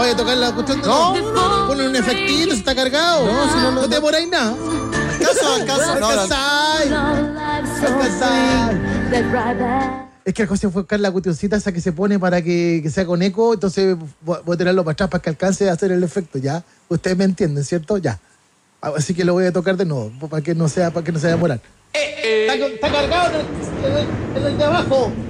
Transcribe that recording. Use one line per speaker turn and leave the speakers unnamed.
Voy a tocar la cuestión de
No.
Ponen un efectito, se está cargado.
No, si
no te demoráis nada.
Caso. No,
Alcanzáis. Es que la cosa fue buscar la cuestioncita esa que se pone para que sea con eco, entonces voy a tirarlo para atrás para que alcance a hacer el efecto, ¿ya? Ustedes me entienden, ¿cierto? Ya. Así que lo voy a tocar de nuevo, para que no se vaya a demorar. Está cargado en el de abajo.